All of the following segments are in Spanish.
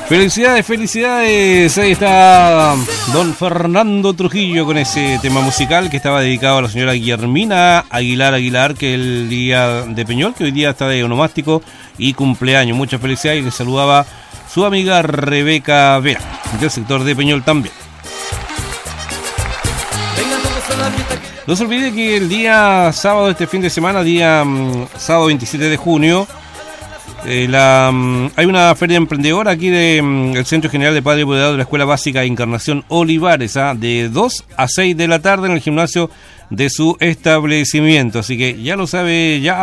Felicidades, felicidades. Ahí está don Fernando Trujillo con ese tema musical que estaba dedicado a la señora Guillermina Aguilar, que el día de Peñol, que hoy día está de onomástico y cumpleaños. Muchas felicidades, y le saludaba su amiga Rebeca Vera, del sector de Peñol también. No se olvide que el día sábado, este fin de semana, sábado 27 de junio, hay una feria emprendedora aquí del Centro General de Padre Apoderado de la Escuela Básica Encarnación Olivares, de 2 a 6 de la tarde en el gimnasio de su establecimiento. Así que ya lo sabe, ya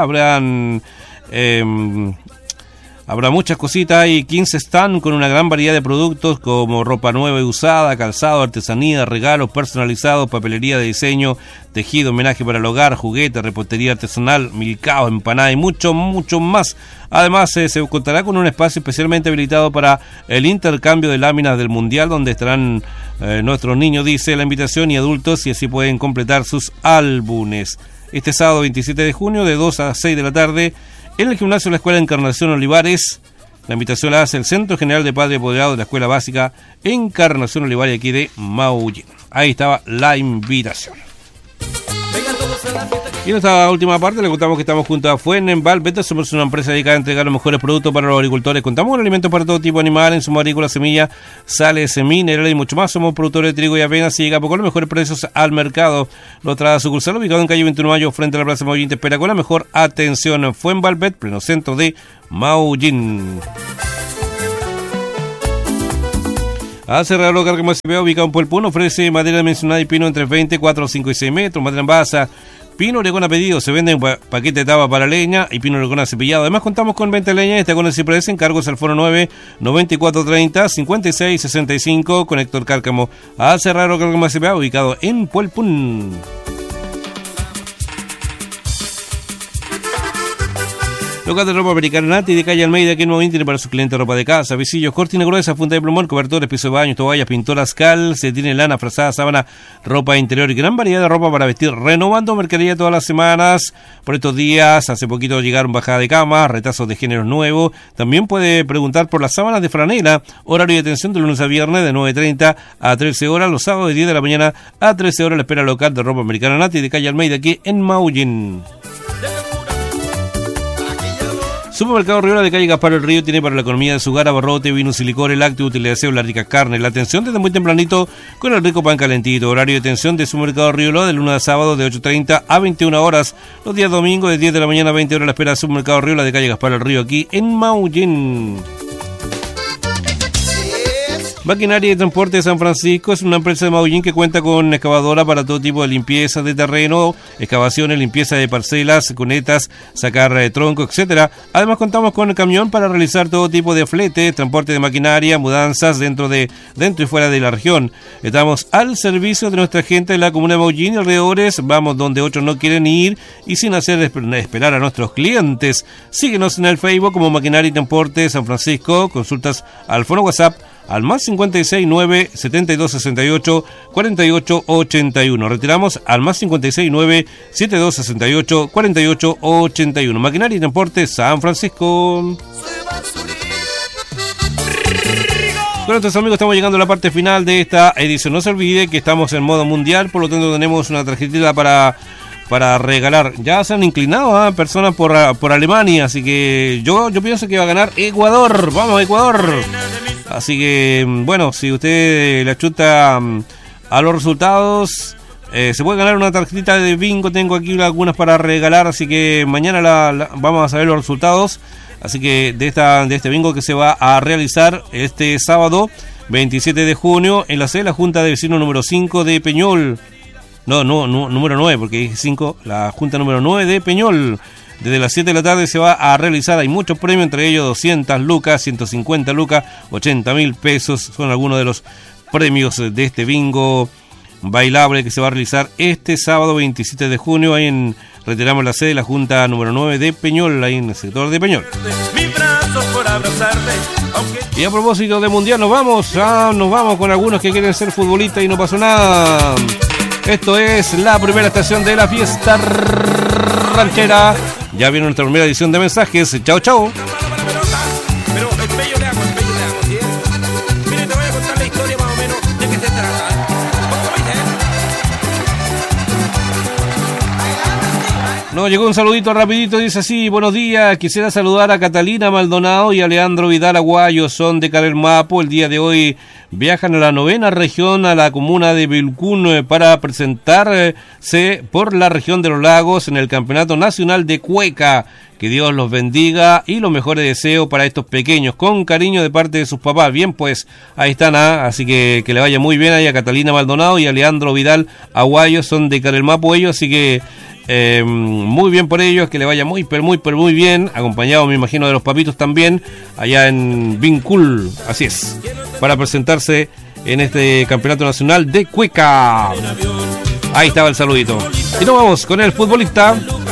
habrá muchas cositas. Hay 15 stands con una gran variedad de productos como ropa nueva y usada, calzado, artesanía, regalos personalizados, papelería de diseño, tejido, homenaje para el hogar, juguetes, repostería artesanal, milcaos, empanadas y mucho más. Además, se contará con un espacio especialmente habilitado para el intercambio de láminas del Mundial, donde estarán nuestros niños, dice la invitación, y adultos, y así pueden completar sus álbumes. Este sábado 27 de junio, de 2 a 6 de la tarde, en el gimnasio de la Escuela Encarnación Olivares. La invitación la hace el Centro General de Padre Apoderado de la Escuela Básica Encarnación Olivares, aquí de Maullín. Ahí estaba la invitación. Y en esta última parte le contamos que estamos junto a Fuenenval Beta. Somos una empresa dedicada a entregar los mejores productos para los agricultores. Contamos con alimentos para todo tipo de animales, insumos agrícolas, semillas, sales, minerales y mucho más. Somos productores de trigo y avena. Si llega con los mejores precios al mercado. Nuestra sucursal, ubicado en calle 21 de Mayo, frente a la Plaza Maullín, te espera con la mejor atención. Fuenenval Bet, pleno centro de Maullín. Cerrado Carga MSP, ubicado en Puelpún, ofrece madera dimensionada y pino entre 20, 4, 5 y 6 metros, madera en basa, pino oregón a pedido, se vende en paquete de tapa para leña y pino oregón cepillado. Además contamos con venta de leña y está con el ciprés, encargos al foro 9 9430 56 65 con Héctor Cárcamo. Cerrado Carga MSP, ubicado en Puelpún. Local de ropa americana Nati de calle Almeida, que en Maullín tiene para sus clientes ropa de casa, visillos, cortina gruesa, funda de plumón, cobertores, piso de baño, toallas, pinturas cal, se tiene lana, frazada, sábana, ropa interior y gran variedad de ropa para vestir, renovando mercadería todas las semanas. Por estos días, hace poquito llegaron bajada de cama, retazos de géneros nuevos. También puede preguntar por las sábanas de franela, horario de atención de lunes a viernes de 9:30 a 13 horas, los sábados de 10 de la mañana a 13 horas, la espera local de ropa americana Nati de calle Almeida, aquí en Maullín. Supermercado Riola de calle Gaspar del Río tiene para la economía de su hogar abarrote, vinos y licores, lácteos, utilización, las ricas carnes. La atención desde muy tempranito con el rico pan calentito. Horario de atención de Supermercado Riola de lunes a sábado de 8:30 a 21 horas. Los días domingos de 10 de la mañana a 20 horas la espera de Supermercado Riola de calle Gaspar del Río, aquí en Maullín. Maquinaria y Transporte de San Francisco es una empresa de Maullín que cuenta con excavadora para todo tipo de limpieza de terreno, excavaciones, limpieza de parcelas, cunetas, sacar tronco, etcétera. Además contamos con el camión para realizar todo tipo de flete, transporte de maquinaria, mudanzas dentro y fuera de la región. Estamos al servicio de nuestra gente de la comuna de Maullín y alrededores. Vamos donde otros no quieren ir y sin hacer esperar a nuestros clientes. Síguenos en el Facebook como Maquinaria y Transporte San Francisco. Consultas al fono WhatsApp al más 569 7268 4881. Retiramos al más 569 7268 4881. Maquinaria y Transporte San Francisco. Con nuestros amigos estamos llegando a la parte final de esta edición. No se olvide que estamos en modo mundial, por lo tanto tenemos una tarjetita para regalar. Ya se han inclinado personas por Alemania, así que yo pienso que va a ganar Ecuador. Vamos, Ecuador. Así que, bueno, si usted le achuta a los resultados, se puede ganar una tarjetita de bingo. Tengo aquí algunas para regalar, así que mañana vamos a saber los resultados. Así que de este bingo que se va a realizar este sábado 27 de junio en la sede de la Junta de Vecinos número 5 de Peñol. No, número 9, porque dije 5, la Junta número 9 de Peñol. Desde las 7 de la tarde se va a realizar, hay muchos premios, entre ellos 200 lucas, 150 lucas, 80.000 pesos. Son algunos de los premios de este bingo bailable que se va a realizar este sábado 27 de junio. Ahí retiramos la sede de la Junta número 9 de Peñol, ahí en el sector de Peñol. Y a propósito de Mundial, nos vamos con algunos que quieren ser futbolistas y no pasó nada. Esto es la primera estación de la fiesta ranchera. Ya viene nuestra primera edición de mensajes. Chao, chao. Pero el pello le hago, ¿sí? No, llegó un saludito rapidito, dice así: buenos días, quisiera saludar a Catalina Maldonado y a Leandro Vidal Aguayo, son de Carelmapo. El día de hoy viajan a la 9ª región, a la comuna de Vilcún, para presentarse por la región de los lagos en el Campeonato Nacional de Cueca. Que Dios los bendiga y los mejores deseos para estos pequeños, con cariño de parte de sus papás. Bien, pues ahí están, así que le vaya muy bien ahí a Catalina Maldonado y a Leandro Vidal Aguayo, son de Carelmapo ellos, así que muy bien por ellos, que le vaya muy bien, acompañado me imagino de los papitos también, allá en Vincul, así es, para presentarse en este Campeonato Nacional de Cueca. Ahí estaba el saludito. Y nos vamos con el futbolista